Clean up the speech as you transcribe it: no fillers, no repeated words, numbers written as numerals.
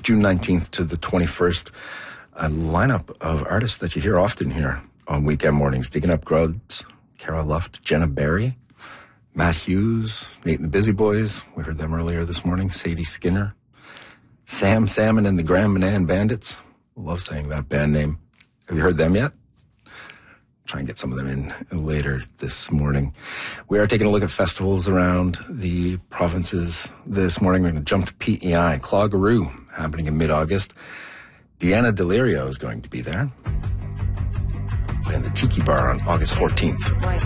June 19th to the 21st. A lineup of artists that you hear often here on weekend mornings. Digging Up Grubs, Cara Luft, Jenna Berry, Matt Hughes, Nate and the Busy Boys. We heard them earlier this morning. Sadie Skinner, Sam Salmon and the Grand Manan Bandits. Love saying that band name. Have you heard them yet? Try and get some of them in later this morning. We are taking a look at festivals around the provinces this morning. We're going to jump to PEI, Cloggeroo, happening in mid-August. Deanna Delirio is going to be there. Playing the Tiki Bar on August 14th.